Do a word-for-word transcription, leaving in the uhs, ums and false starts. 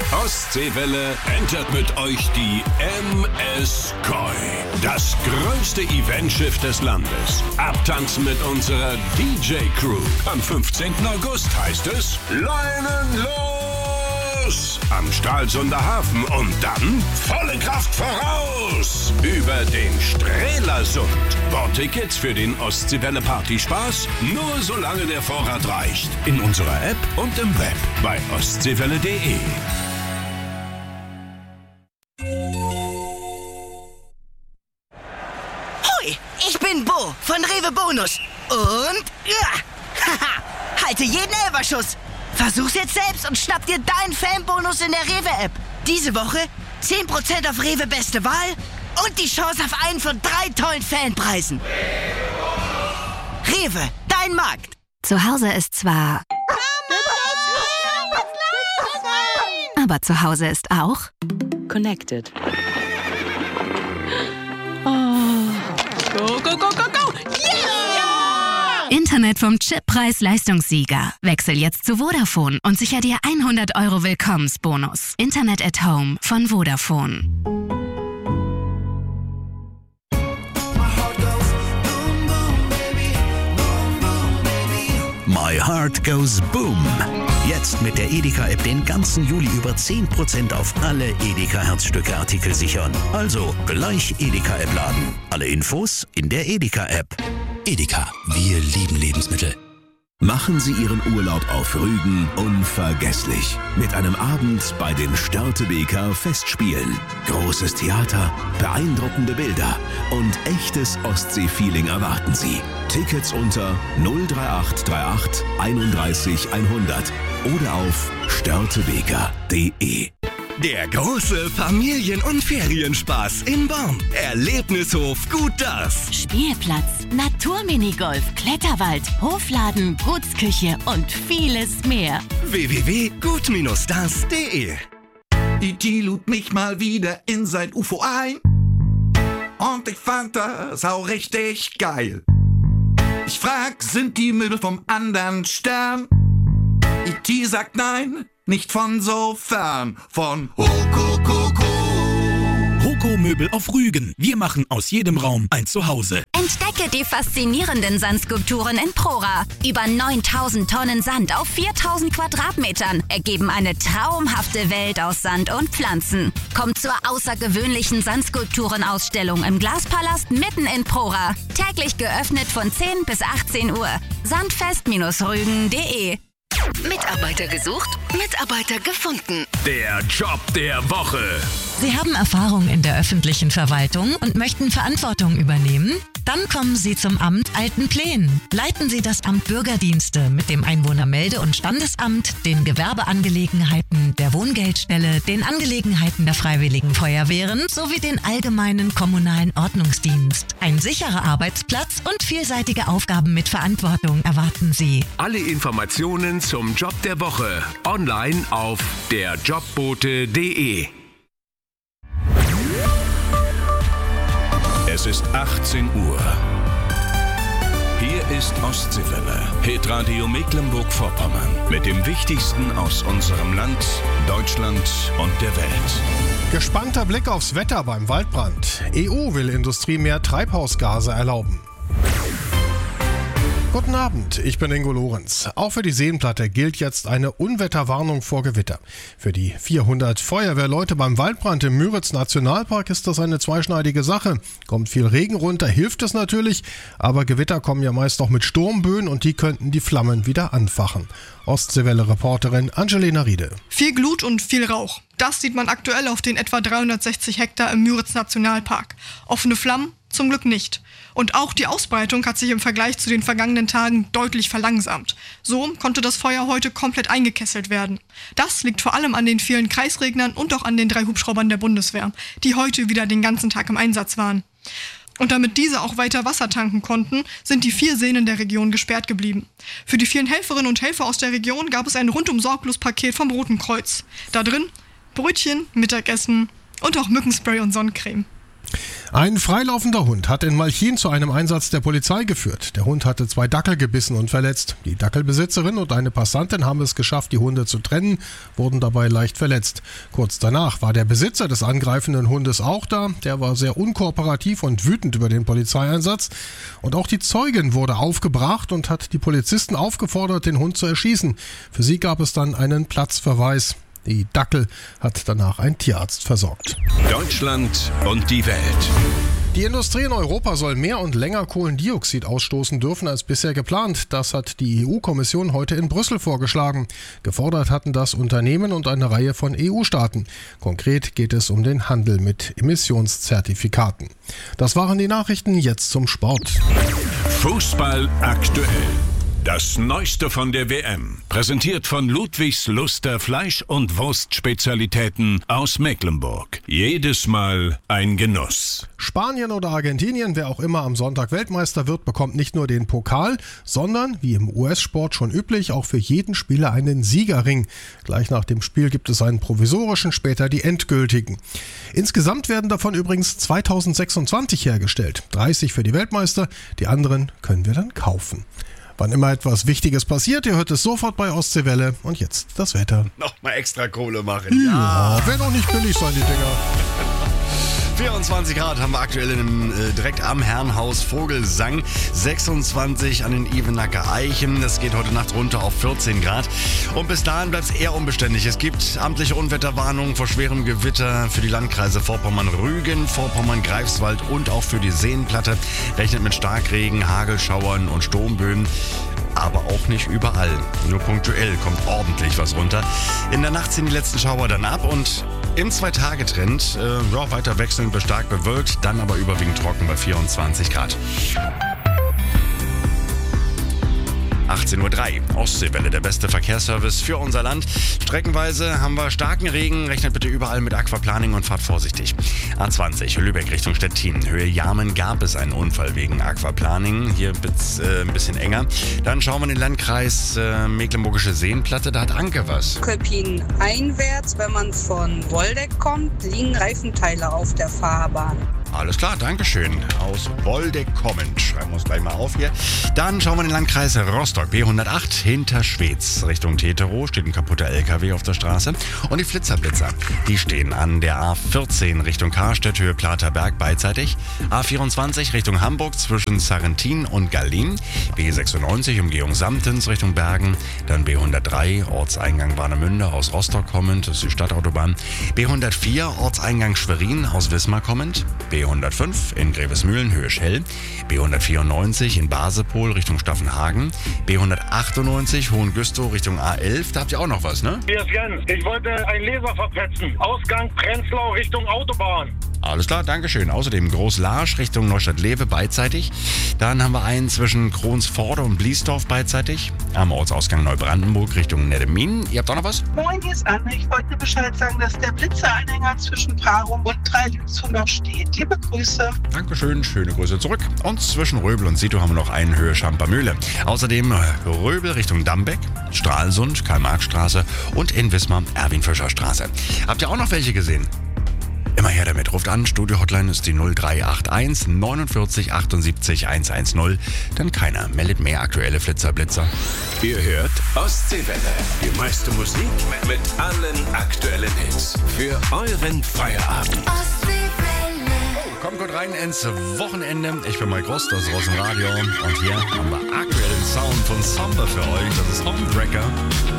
Ostseewelle entert mit euch die M S Koi. Das größte Eventschiff des Landes. Abtanzen mit unserer D J-Crew. Am fünfzehnten August heißt es Leinen los! Am Stralsunder Hafen und dann volle Kraft voraus! Über den Strelasund. Bordtickets für den Ostseewelle Partyspaß nur solange der Vorrat reicht. In unserer App und im Web bei ostseewelle punkt de. Hoi, ich bin Bo von Rewe Bonus. Und ja, haha, halte jeden Elberschuss. Versuch's jetzt selbst und schnapp dir deinen Fanbonus in der Rewe-App. Diese Woche zehn Prozent auf Rewe Beste Wahl und die Chance auf einen von drei tollen Fanpreisen. Rewe, dein Markt. Zu Hause ist zwar... Aber zu Hause ist auch... Connected. Oh. Go, go, go, go, go! Yeah! Internet vom Chippreis-Leistungssieger. Wechsel jetzt zu Vodafone und sicher dir hundert Euro Willkommensbonus. Internet at Home von Vodafone. My Heart Goes Boom. Jetzt mit der Edeka-App den ganzen Juli über zehn Prozent auf alle Edeka-Herzstücke-Artikel sichern. Also gleich Edeka-App laden. Alle Infos in der Edeka-App. Edeka, wir lieben Lebensmittel. Machen Sie Ihren Urlaub auf Rügen unvergesslich. Mit einem Abend bei den Störtebeker Festspielen. Großes Theater, beeindruckende Bilder und echtes Ostsee-Feeling erwarten Sie. Tickets unter null drei acht drei acht einunddreißig hundert oder auf störtebeker punkt de. Der große Familien- und Ferienspaß in Born. Erlebnishof Gut Das. Spielplatz, Naturminigolf, Kletterwald, Hofladen, Gutsküche und vieles mehr. w w w punkt gut das punkt de. E T lud mich mal wieder in sein U F O ein. Und ich fand das auch richtig geil. Ich frag, sind die Möbel vom anderen Stern? E T sagt nein, nicht von so fern. Von Hokokoko. Hoko Möbel auf Rügen. Wir machen aus jedem Raum ein Zuhause. Entdecke die faszinierenden Sandskulpturen in Prora. Über neuntausend Tonnen Sand auf viertausend Quadratmetern ergeben eine traumhafte Welt aus Sand und Pflanzen. Kommt zur außergewöhnlichen Sandskulpturenausstellung im Glaspalast mitten in Prora. Täglich geöffnet von zehn bis achtzehn Uhr. sandfest Rügen punkt de. Mitarbeiter gesucht, Mitarbeiter gefunden. Der Job der Woche. Sie haben Erfahrung in der öffentlichen Verwaltung und möchten Verantwortung übernehmen? Dann kommen Sie zum Amt Altenplen. Leiten Sie das Amt Bürgerdienste mit dem Einwohnermelde- und Standesamt, den Gewerbeangelegenheiten, der Wohngeldstelle, den Angelegenheiten der Freiwilligen Feuerwehren sowie den allgemeinen kommunalen Ordnungsdienst. Ein sicherer Arbeitsplatz und vielseitige Aufgaben mit Verantwortung erwarten Sie. Alle Informationen zum Job der Woche online auf der jobbote punkt de. Es ist achtzehn Uhr. Hier ist Ostseewelle, Hitradio Mecklenburg-Vorpommern mit dem Wichtigsten aus unserem Land, Deutschland und der Welt. Gespannter Blick aufs Wetter beim Waldbrand. E U will Industrie mehr Treibhausgase erlauben. Guten Abend, ich bin Ingo Lorenz. Auch für die Seenplatte gilt jetzt eine Unwetterwarnung vor Gewitter. Für die vierhundert Feuerwehrleute beim Waldbrand im Müritz-Nationalpark ist das eine zweischneidige Sache. Kommt viel Regen runter, hilft es natürlich, aber Gewitter kommen ja meist auch mit Sturmböen und die könnten die Flammen wieder anfachen. Ostseewelle-Reporterin Angelina Riede. Viel Glut und viel Rauch. Das sieht man aktuell auf den etwa dreihundertsechzig Hektar im Müritz-Nationalpark. Offene Flammen? Zum Glück nicht. Und auch die Ausbreitung hat sich im Vergleich zu den vergangenen Tagen deutlich verlangsamt. So konnte das Feuer heute komplett eingekesselt werden. Das liegt vor allem an den vielen Kreisregnern und auch an den drei Hubschraubern der Bundeswehr, die heute wieder den ganzen Tag im Einsatz waren. Und damit diese auch weiter Wasser tanken konnten, sind die vier Seen in der Region gesperrt geblieben. Für die vielen Helferinnen und Helfer aus der Region gab es ein Rundum-Sorglos-Paket vom Roten Kreuz. Da drin Brötchen, Mittagessen und auch Mückenspray und Sonnencreme. Ein freilaufender Hund hat in Malchin zu einem Einsatz der Polizei geführt. Der Hund hatte zwei Dackel gebissen und verletzt. Die Dackelbesitzerin und eine Passantin haben es geschafft, die Hunde zu trennen, wurden dabei leicht verletzt. Kurz danach war der Besitzer des angreifenden Hundes auch da. Der war sehr unkooperativ und wütend über den Polizeieinsatz. Und auch die Zeugin wurde aufgebracht und hat die Polizisten aufgefordert, den Hund zu erschießen. Für sie gab es dann einen Platzverweis. Die Dackel hat danach ein Tierarzt versorgt. Deutschland und die Welt. Die Industrie in Europa soll mehr und länger Kohlendioxid ausstoßen dürfen als bisher geplant. Das hat die E U-Kommission heute in Brüssel vorgeschlagen. Gefordert hatten das Unternehmen und eine Reihe von E U-Staaten. Konkret geht es um den Handel mit Emissionszertifikaten. Das waren die Nachrichten, jetzt zum Sport. Fußball aktuell. Das Neueste von der W M, präsentiert von Ludwigs Luster Fleisch- und Wurstspezialitäten aus Mecklenburg. Jedes Mal ein Genuss. Spanien oder Argentinien, wer auch immer am Sonntag Weltmeister wird, bekommt nicht nur den Pokal, sondern, wie im U S-Sport schon üblich, auch für jeden Spieler einen Siegerring. Gleich nach dem Spiel gibt es einen provisorischen, später die endgültigen. Insgesamt werden davon übrigens zweitausendsechsundzwanzig hergestellt. dreißig für die Weltmeister, die anderen können wir dann kaufen. Wann immer etwas Wichtiges passiert, ihr hört es sofort bei Ostseewelle. Und jetzt das Wetter. Nochmal extra Kohle machen. Ja, ja, werden auch nicht billig sein, die Dinger. vierundzwanzig Grad haben wir aktuell in, äh, direkt am Herrenhaus Vogelsang. sechsundzwanzig an den Ivenacker Eichen. Das geht heute Nacht runter auf vierzehn Grad. Und bis dahin bleibt es eher unbeständig. Es gibt amtliche Unwetterwarnungen vor schwerem Gewitter für die Landkreise Vorpommern-Rügen, Vorpommern-Greifswald und auch für die Seenplatte. Rechnet mit Starkregen, Hagelschauern und Sturmböen. Aber auch nicht überall. Nur punktuell kommt ordentlich was runter. In der Nacht ziehen die letzten Schauer dann ab und im Zwei-Tage-Trend äh, ja, weiter wechselnd bis stark bewölkt, dann aber überwiegend trocken bei vierundzwanzig Grad. achtzehn Uhr drei, Ostseewelle, der beste Verkehrsservice für unser Land. Streckenweise haben wir starken Regen, rechnet bitte überall mit Aquaplaning und fahrt vorsichtig. A zwanzig, Lübeck Richtung Stettin, Höhe Jarmen gab es einen Unfall wegen Aquaplaning, hier wird's äh, ein bisschen enger. Dann schauen wir in den Landkreis äh, Mecklenburgische Seenplatte, da hat Anke was. Köpin einwärts, wenn man von Woldeck kommt, liegen Reifenteile auf der Fahrbahn. Alles klar, Dankeschön. Aus Woldeck kommend. Schreiben wir uns gleich mal auf hier. Dann schauen wir in den Landkreis Rostock. B hundertacht hinter Schweetz. Richtung Teterow steht ein kaputter L K W auf der Straße. Und die Flitzer-Blitzer, die stehen an der A vierzehn Richtung Karstedt, Höhe Platerberg beidseitig. A vierundzwanzig Richtung Hamburg zwischen Sarrentin und Gallin. B sechsundneunzig Umgehung Samtens Richtung Bergen. Dann B hundertdrei Ortseingang Warnemünde aus Rostock kommend. Das ist die Stadtautobahn. B hundertvier Ortseingang Schwerin aus Wismar kommend. B hundertfünf in Grevesmühlen, Höhe Schell, B hundertvierundneunzig in Basepol Richtung Staffenhagen, B hundertachtundneunzig Hohengüstow Richtung A elf, da habt ihr auch noch was, ne? Hier ist Jens, ich wollte einen Leser verpetzen, Ausgang Prenzlau Richtung Autobahn. Alles klar, Dankeschön. Außerdem Groß-Larsch Richtung Neustadt-Lewe beidseitig. Dann haben wir einen zwischen Kronsforde und Bliesdorf beidseitig. Am Ortsausgang Neubrandenburg Richtung Neddemin. Ihr habt auch noch was? Moin, hier ist Anne. Ich wollte Bescheid sagen, dass der Blitzeranhänger zwischen Parum und Dreilützow noch steht. Liebe Grüße. Dankeschön, schöne Grüße zurück. Und zwischen Röbel und Sito haben wir noch einen Höhe Schampermühle. Außerdem Röbel Richtung Dambeck, Stralsund, Karl-Marx-Straße und in Wismar Erwin-Fischer-Straße. Habt ihr auch noch welche gesehen? Immer her damit. Ruft an. Studio-Hotline ist die null drei acht eins neunundvierzig achtundsiebzig hundertzehn. Denn keiner meldet mehr aktuelle Flitzer-Blitzer. Ihr hört Ostseewelle. Die meiste Musik mit allen aktuellen Hits. Für euren Feierabend. Ostseewelle. Kommt gut rein ins Wochenende. Ich bin Mike Rost, das ist Rosen Radio. Und hier haben wir aktuellen Sound von Samba für euch. Das ist Homebreaker.